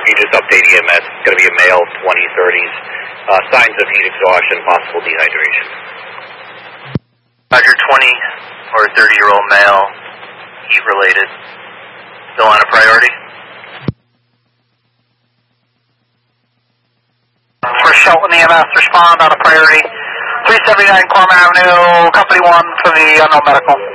you just update EMS. It's going to be a male, 20-30s. Signs of heat exhaustion, possible dehydration. Roger, 20 or 30-year-old male, heat-related. Still on a priority? For Shelton EMS, respond on a priority. 379 Corman Avenue, Company 1 for the unknown medical.